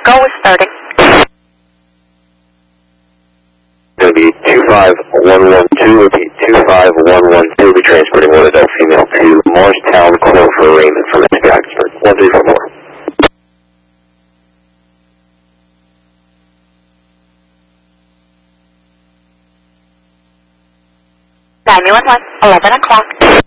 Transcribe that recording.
Go is starting. Going to be 25112, repeat 25112, will be transporting one adult female to Morristown Court for arraignment from SB Oxford. 1344. 911, 11 o'clock.